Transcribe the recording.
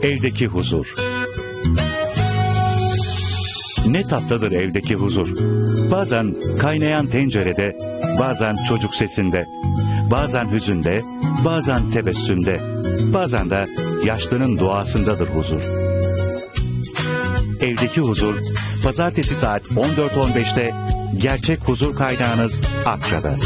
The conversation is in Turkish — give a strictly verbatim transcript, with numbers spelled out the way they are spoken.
Evdeki huzur. Ne tatlıdır evdeki huzur. Bazen kaynayan tencerede, bazen çocuk sesinde, bazen hüzünde, bazen tebessümde, bazen de yaşlının duasındadır huzur. Evdeki huzur, pazartesi saat on dört on beşte gerçek huzur kaynağınız Akça'da.